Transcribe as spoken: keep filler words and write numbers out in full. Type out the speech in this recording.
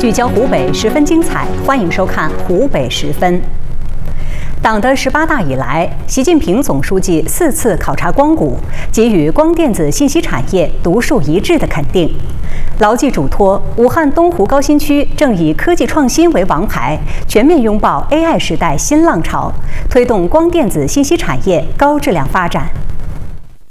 聚焦湖北，十分精彩，欢迎收看《湖北十分》。党的十八大以来，习近平总书记四次考察光谷，给予光电子信息产业独树一帜的肯定。牢记嘱托，武汉东湖高新区正以科技创新为王牌，全面拥抱 A I 时代新浪潮，推动光电子信息产业高质量发展。